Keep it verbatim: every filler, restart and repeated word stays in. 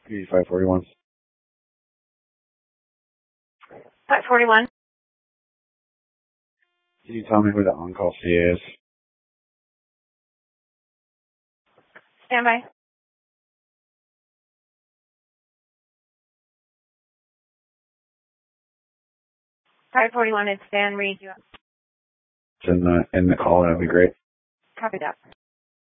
five forty-one. five forty-one. Can you tell me who the on-call C A is? Stand by. five forty-one, it's Dan Reed. It's in the, in the call, that'd be great. Copy that.